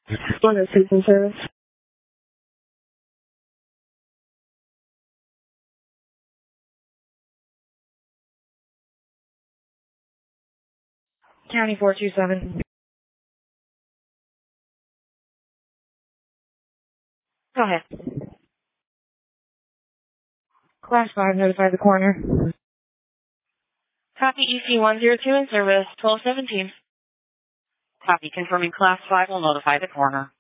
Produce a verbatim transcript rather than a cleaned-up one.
one oh six in service. County four two seven. Go ahead. Class five, notify the coroner. Copy E C one zero two in service, twelve seventeen. Copy, confirming Class five will notify the coroner.